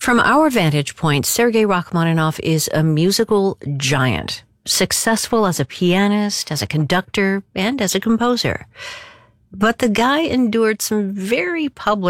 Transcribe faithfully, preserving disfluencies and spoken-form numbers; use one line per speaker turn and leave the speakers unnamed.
From our vantage point, Sergei Rachmaninoff is a musical giant, successful as a pianist, as a conductor, and as a composer. But the guy endured some very public